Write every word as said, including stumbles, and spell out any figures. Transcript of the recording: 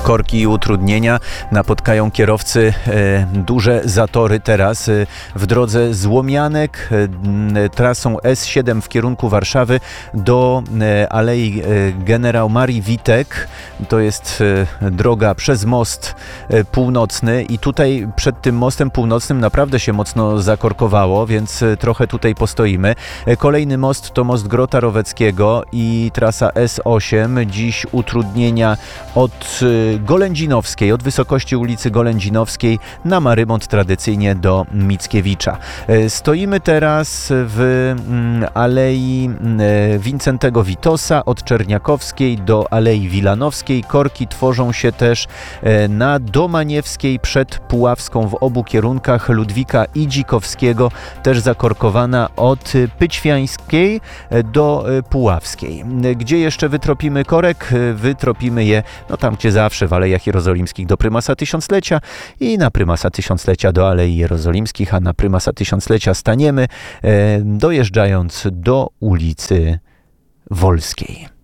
Korki i utrudnienia napotkają kierowcy e, duże zatory teraz e, w drodze z Łomianek e, trasą S siedem w kierunku Warszawy do e, Alei e, Generał Marii Witek. To jest e, droga przez most e, północny i tutaj przed tym mostem północnym naprawdę się mocno zakorkowało, więc e, trochę tutaj postoimy. E, kolejny most to most Grota Roweckiego i trasa S osiem. Dziś utrudnienia od e, Golędzinowskiej, od wysokości ulicy Golędzinowskiej na Marymont tradycyjnie do Mickiewicza. Stoimy teraz w Alei Wincentego Witosa od Czerniakowskiej do Alei Wilanowskiej. Korki tworzą się też na Domaniewskiej przed Puławską w obu kierunkach. Ludwika i Dzikowskiego też zakorkowana od Pyćwiańskiej do Puławskiej. Gdzie jeszcze wytropimy korek? Wytropimy je no tam, gdzie zawsze w Alejach Jerozolimskich do Prymasa Tysiąclecia i na Prymasa Tysiąclecia do Alei Jerozolimskich, a na Prymasa Tysiąclecia staniemy, e, dojeżdżając do ulicy Wolskiej.